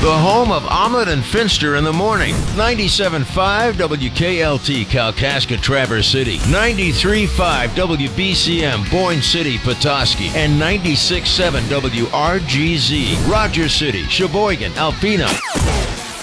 The home of Omelet and Finster in the morning. 97.5 WKLT Kalkaska Traverse City. 93.5 WBCM Boyne City Petoskey. And 96.7 WRGZ Rogers City, Sheboygan, Alpena.